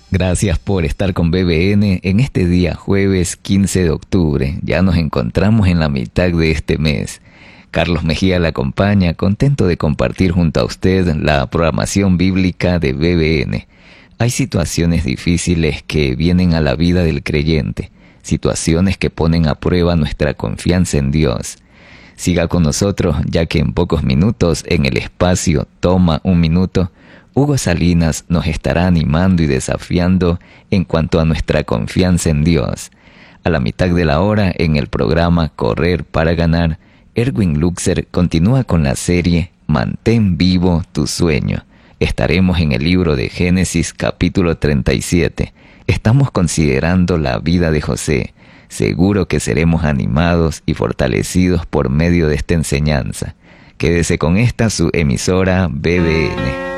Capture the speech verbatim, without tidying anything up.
Gracias por estar con B B N en este día jueves quince de octubre. Ya nos encontramos en la mitad de este mes. Carlos Mejía la acompaña, contento de compartir junto a usted la programación bíblica de B B N. Hay situaciones difíciles que vienen a la vida del creyente, situaciones que ponen a prueba nuestra confianza en Dios. Siga con nosotros, ya que en pocos minutos, en el espacio Toma un Minuto, Hugo Salinas nos estará animando y desafiando en cuanto a nuestra confianza en Dios. A la mitad de la hora, en el programa Correr para Ganar, Erwin Luxer continúa con la serie Mantén vivo tu sueño. Estaremos en el libro de Génesis capítulo treinta y siete. Estamos considerando la vida de José. Seguro que seremos animados y fortalecidos por medio de esta enseñanza. Quédese con esta su emisora B B N.